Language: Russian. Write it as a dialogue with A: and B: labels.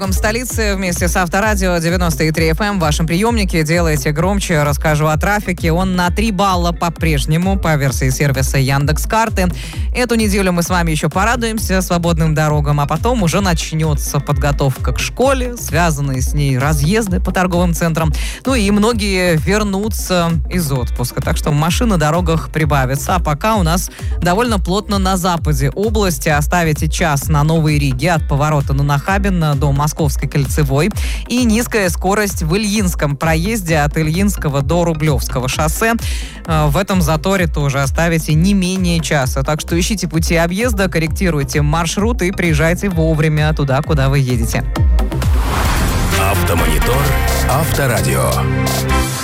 A: В столице вместе с Авторадио 90,3 FM в вашем приемнике. Делайте громче, расскажу о трафике. Он на 3 балла по-прежнему по версии сервиса Яндекс.Карты. Эту неделю мы с вами еще порадуемся свободным дорогам, а потом уже начнется подготовка к школе, связанные с ней разъезды по торговым центрам. Ну и многие вернутся из отпуска. Так что машин на дорогах прибавится. А пока у нас довольно плотно на западе области. Оставите час на Новой Риге от поворота на Нахабино до Московской кольцевой. И низкая скорость в Ильинском проезде от Ильинского до Рублевского шоссе. В этом заторе тоже оставите не менее часа. Так что ищите пути объезда, корректируйте маршрут и приезжайте вовремя туда, куда вы едете.
B: Автомонитор Авторадио.